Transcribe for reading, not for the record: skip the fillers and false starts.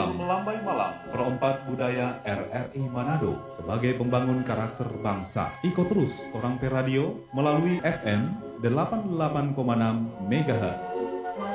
malam melambai malam perompak budaya RRI Manado sebagai pembangun karakter bangsa. Ikut terus Orang Per Radio melalui FM 88,6 MHz.